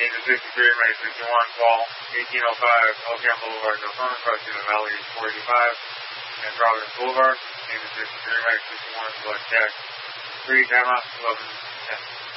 to 63, May 61, call 1805 Elkham Boulevard, Daytona, crossing the Valley 485, and Providence Boulevard, name is 63, May 61, select Jack 3, time out 11:10.